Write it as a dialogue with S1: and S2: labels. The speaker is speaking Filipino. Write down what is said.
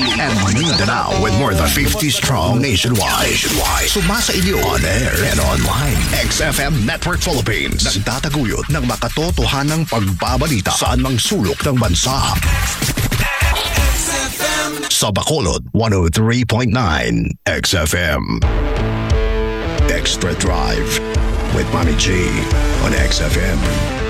S1: and Mindanao with more than 50 strong nationwide. Sumasa inyo on air and online. XFM Network Philippines. Nagtataguyod ng makatotohanang pagbabalita saan mang sulok ng bansa. Sa Bacolod, 103.9 XFM. Extra Drive with Mami G on XFM.